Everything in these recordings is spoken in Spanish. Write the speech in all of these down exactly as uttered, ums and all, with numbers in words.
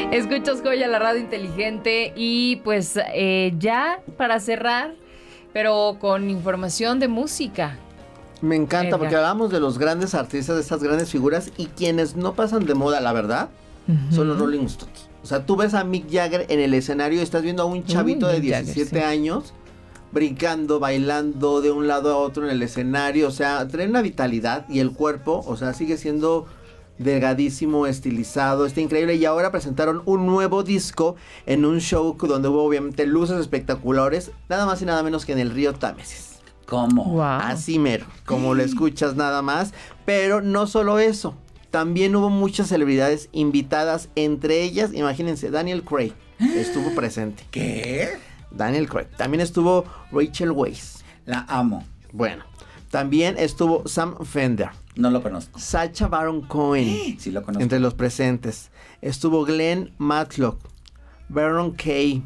Escuchas Joya, la radio inteligente. Y pues eh, ya para cerrar, pero con información de música. Me encanta Edgar. porque hablamos de los grandes artistas, de estas grandes figuras, y quienes no pasan de moda, la verdad, uh-huh. son los Rolling Stones. O sea, tú ves a Mick Jagger en el escenario y estás viendo a un chavito uh, de diecisiete Jagger, sí. años brincando, bailando de un lado a otro en el escenario. O sea, trae una vitalidad y el cuerpo, o sea, sigue siendo delgadísimo, estilizado, está increíble. Y ahora presentaron un nuevo disco en un show donde hubo obviamente luces espectaculares, nada más y nada menos que en el río Támesis. ¿Cómo? Wow. Así mero, como lo escuchas nada más. Pero no solo eso, también hubo muchas celebridades invitadas, entre ellas, imagínense, Daniel Craig estuvo presente. ¿Qué? Daniel Craig. También estuvo Rachel Weisz. La amo. Bueno, también estuvo Sam Fender. No lo conozco. Sacha Baron Cohen. Sí lo conozco. Entre los presentes. Estuvo Glenn Matlock, Baron Kay.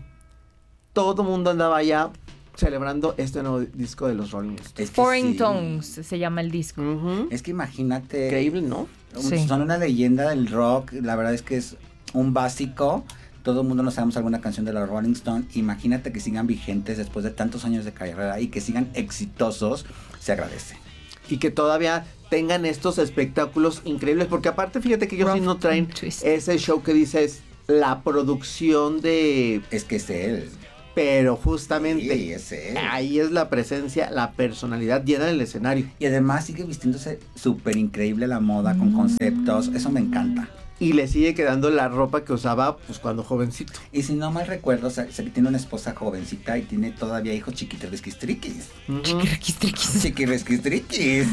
Todo mundo andaba allá celebrando este nuevo disco de los Rolling Stones. Es Foreign sí. Tongues se llama el disco. Uh-huh. Es que imagínate. Increíble, ¿no? Un, sí. Son una leyenda del rock. La verdad es que es un básico. Todo el mundo nos sabemos alguna canción de los Rolling Stones. Imagínate que sigan vigentes después de tantos años de carrera y que sigan exitosos. Se agradece. Y que todavía tengan estos espectáculos increíbles. Porque aparte, fíjate que ellos Rough sí no traen ese show que dices la producción de... Es que es él. Pero justamente sí, es él. Ahí es la presencia, la personalidad llena del escenario. Y además sigue vistiéndose súper increíble la moda, con conceptos. Eso me encanta. Y le sigue quedando la ropa que usaba pues cuando jovencito. Y si no mal recuerdo, o sea, tiene una esposa jovencita y tiene todavía hijos chiquitirrisquistriquis. Uh-huh. Chiquirisquistriquis. Chiquirisquistriquis.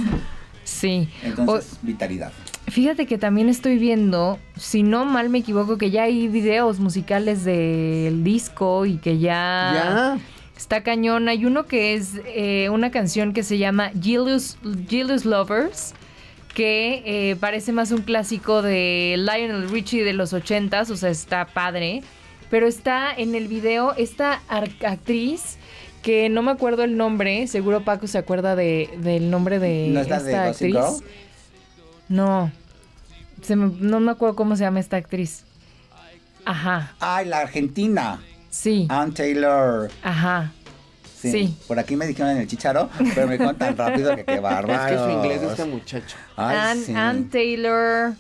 Sí. Entonces, o, vitalidad. Fíjate que también estoy viendo, si no mal me equivoco, que ya hay videos musicales del disco y que ya... Ya. Está cañón. Hay uno que es eh, una canción que se llama Jealous, Jealous Lovers, que eh, parece más un clásico de Lionel Richie de los ochentas, o sea, está padre. Pero está en el video esta actriz que no me acuerdo el nombre, seguro Paco se acuerda de, del nombre de ¿No esta de actriz. Girl? No, se me, no me acuerdo cómo se llama esta actriz. Ajá. Ay, la argentina. Sí. Ann Taylor. Ajá. Sí. sí. Por aquí me dijeron en el chicharo, pero me dijeron tan rápido que qué bárbaro. Es que su inglés de este muchacho. Ay, Ann, sí. Ann Taylor.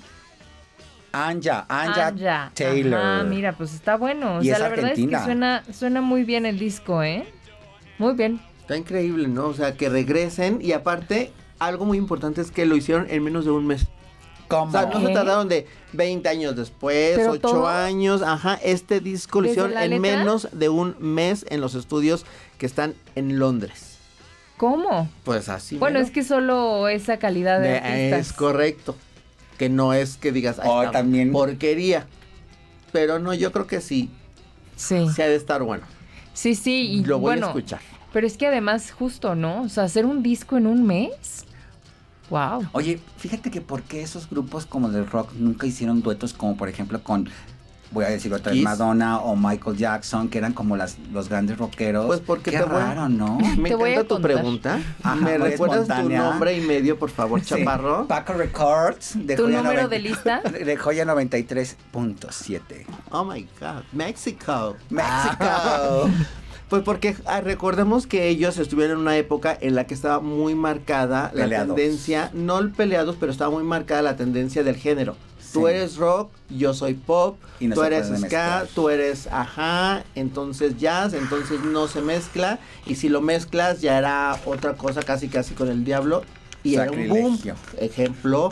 Anja, Anja, Anja Taylor. Ah, mira, pues está bueno. O y sea, es la argentina. verdad es que suena, suena muy bien el disco, ¿eh? Muy bien. Está increíble, ¿no? O sea, que regresen y aparte, algo muy importante es que lo hicieron en menos de un mes. ¿Cómo? O sea, no ¿Qué? se tardaron de veinte años después, ¿Pero ocho todo? años. Ajá, este disco lo ¿Desde hicieron la en letra? menos de un mes en los estudios que están en Londres. ¿Cómo? Pues así. Bueno, mero. es que solo esa calidad de, de artistas. Es correcto. Que no es que digas, ay, Oh, está también. porquería. Pero no, yo creo que sí. Sí. Sí ha de estar bueno. Sí, sí. Y lo voy bueno, a escuchar. Pero es que además, justo, ¿no? O sea, hacer un disco en un mes. Wow. Oye, fíjate que por qué esos grupos como del rock nunca hicieron duetos como por ejemplo con, voy a decir otra vez, Kiss. Madonna o Michael Jackson, que eran como las los grandes rockeros. Pues porque qué te voy- raro, ¿no? Me Te voy encanta a tu contar. pregunta. Ajá, ¿Me muy recuerdas tu espontánea. nombre y medio, por favor, Sí, chaparro? Paco Records. De ¿Tu Joya número noventa de lista? De Joya noventa y tres punto siete. Oh my God, México. México. Pues porque ah, recordemos que ellos estuvieron en una época en la que estaba muy marcada la Peleados. tendencia, no el peleados, pero estaba muy marcada la tendencia del género. Sí. Tú eres rock, yo soy pop, Y no tú se eres pueden ska, mezclar. tú eres ajá, entonces jazz, entonces no se mezcla. Y si lo mezclas ya era otra cosa casi casi con el diablo. Y era un boom. Sacrilegio. Ejemplo,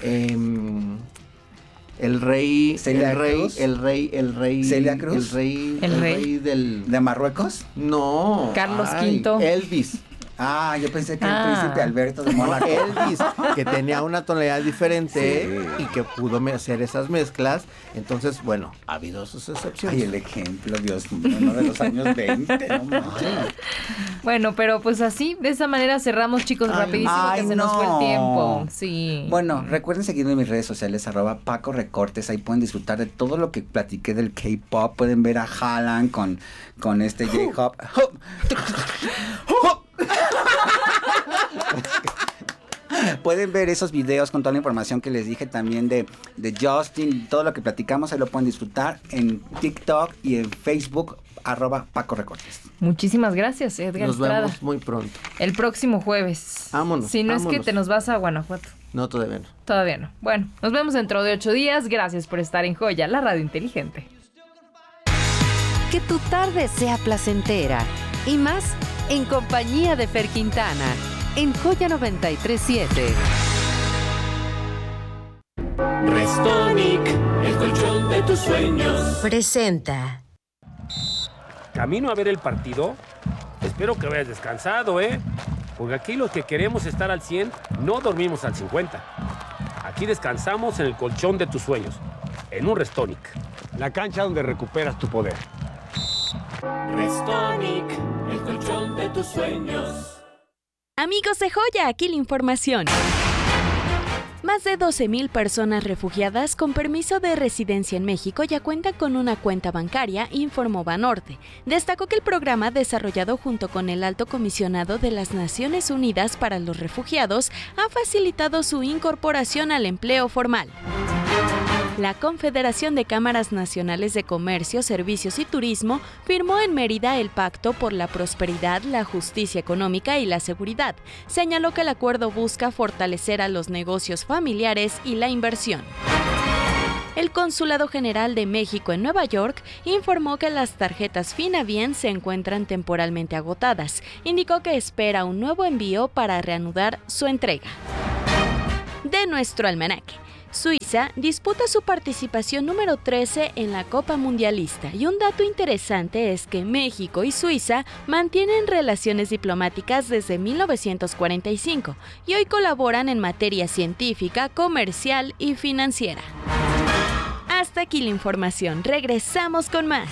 em, el rey, Celia el rey, Cruz. el rey, el rey, Celia Cruz. el rey, El el rey. rey del... ¿De Marruecos? No. Carlos ay, Quinto. Elvis. Ah, yo pensé que Ah. el príncipe Alberto de No, Mónaco. Elvis, que tenía una tonalidad diferente Sí. y que pudo me- hacer esas mezclas. Entonces, bueno, ha habido sus excepciones. Ay, el ejemplo, Dios mío, no de los años veinte, no manches. Bueno, pero pues así, de esa manera cerramos, chicos, Ay, rapidísimo ay, que se nos fue el no. tiempo. Sí. Bueno, recuerden seguirme en mis redes sociales, arroba Paco Recortes, ahí pueden disfrutar de todo lo que platiqué del K-pop, pueden ver a Haaland con, con este J-Hop. Pueden ver esos videos con toda la información que les dije también de, de Justin, todo lo que platicamos, ahí lo pueden disfrutar en TikTok y en Facebook, arroba Paco Recortes. Muchísimas gracias, Edgar Nos Estrada. vemos muy pronto. El próximo jueves. Vámonos. Si no vámonos. es que te nos vas a Guanajuato. No, todavía no. Todavía no. Bueno, nos vemos dentro de ocho días. Gracias por estar en Joya, la radio inteligente. Que tu tarde sea placentera y más en compañía de Fer Quintana en Joya noventa y tres punto siete. Restonic, el colchón de tus sueños. Presenta. Camino a ver el partido. Espero que hayas descansado, ¿eh? Porque aquí los que queremos estar al cien no dormimos al cincuenta. Aquí descansamos en el colchón de tus sueños, en un Restonic. La cancha donde recuperas tu poder. Restonic, el colchón de tus sueños. Amigos de Joya, aquí la información. Más de doce mil personas refugiadas con permiso de residencia en México ya cuentan con una cuenta bancaria, informó Banorte. Destacó que el programa desarrollado junto con el Alto Comisionado de las Naciones Unidas para los Refugiados ha facilitado su incorporación al empleo formal. La Confederación de Cámaras Nacionales de Comercio, Servicios y Turismo firmó en Mérida el Pacto por la Prosperidad, la Justicia Económica y la Seguridad. Señaló que el acuerdo busca fortalecer a los negocios familiares y la inversión. El Consulado General de México en Nueva York informó que las tarjetas Finavien se encuentran temporalmente agotadas. Indicó que espera un nuevo envío para reanudar su entrega. De nuestro almanaque. Suiza disputa su participación número trece en la Copa Mundialista y un dato interesante es que México y Suiza mantienen relaciones diplomáticas desde mil novecientos cuarenta y cinco y hoy colaboran en materia científica, comercial y financiera. Hasta aquí la información, regresamos con más.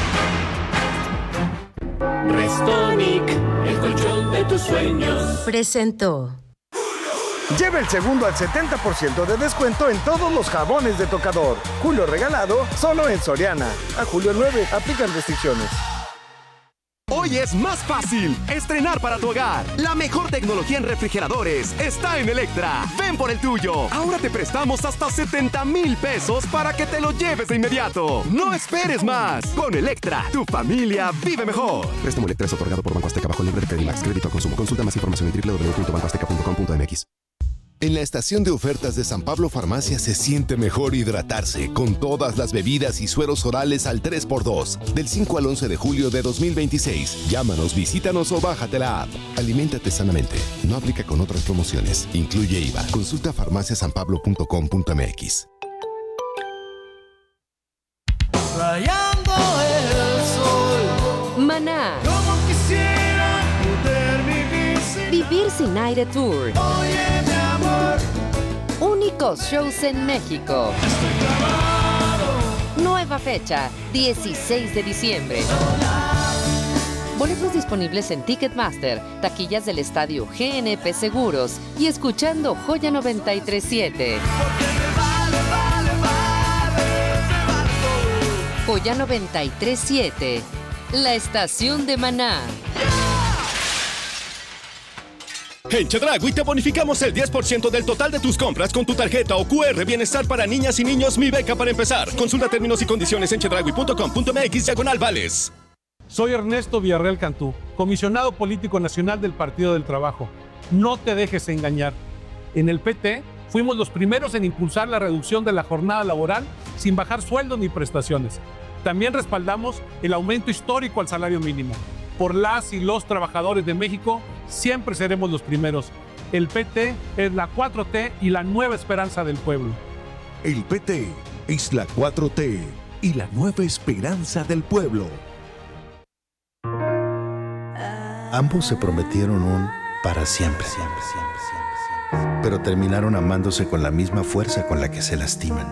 Restonic, el colchón de tus sueños. Presentó. Lleva el segundo al setenta por ciento de descuento en todos los jabones de tocador. Julio regalado, solo en Soriana. A julio nueve, aplican restricciones. Hoy es más fácil estrenar para tu hogar. La mejor tecnología en refrigeradores está en Electra. Ven por el tuyo. Ahora te prestamos hasta setenta mil pesos para que te lo lleves de inmediato. No esperes más. Con Electra, tu familia vive mejor. Préstamo Electra es otorgado por Banco Azteca bajo el nombre de Credimax. Crédito al consumo. Consulta más información en doble u doble u doble u punto banco azteca punto com punto m x. En la estación de ofertas de San Pablo Farmacia se siente mejor hidratarse con todas las bebidas y sueros orales al tres por dos. Del cinco al once de julio de dos mil veintiséis. Llámanos, visítanos o bájate la app. Aliméntate sanamente. No aplica con otras promociones. Incluye I V A. Consulta farmacia san pablo punto com punto m x. Rayando el sol. Maná. Como quisiera poder vivir sin, vivir sin aire tour. Oye, mi amor. Únicos shows en México. Estoy clavado. Nueva fecha, dieciséis de diciembre. Boletos disponibles en Ticketmaster, taquillas del estadio G N P Seguros y escuchando Joya noventa y tres punto siete. Joya noventa y tres punto siete, la estación de Maná. En Chedraui te bonificamos el diez por ciento del total de tus compras con tu tarjeta o Q R Bienestar para niñas y niños Mi Beca para empezar. Consulta términos y condiciones en chedraui punto com punto m x diagonal vales. Soy Ernesto Villarreal Cantú, comisionado político nacional del Partido del Trabajo. No te dejes engañar. En el P T fuimos los primeros en impulsar la reducción de la jornada laboral sin bajar sueldos ni prestaciones. También respaldamos el aumento histórico al salario mínimo. Por las y los trabajadores de México, siempre seremos los primeros. El P T es la cuatro T y la nueva esperanza del pueblo. El P T es la cuatro T y la nueva esperanza del pueblo. Ambos se prometieron un para siempre, siempre, siempre, siempre, siempre. Pero terminaron amándose con la misma fuerza con la que se lastiman.